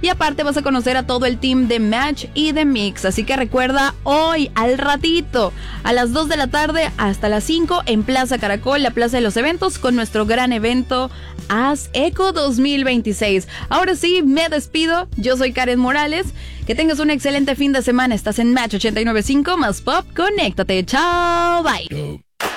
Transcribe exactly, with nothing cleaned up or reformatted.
y aparte vas a conocer a todo el team de Match y de Mix. Así que recuerda, hoy al ratito, a las dos de la tarde hasta las cinco en Plaza Caracol, la plaza de los eventos, con nuestro gran evento Haz Eco dos mil veintiséis. Ahora sí, me despido. Yo soy Karen Morales. Que tengas un excelente fin de semana. Estás en Match ochenta y nueve punto cinco más Pop. Conéctate. Chao. Bye.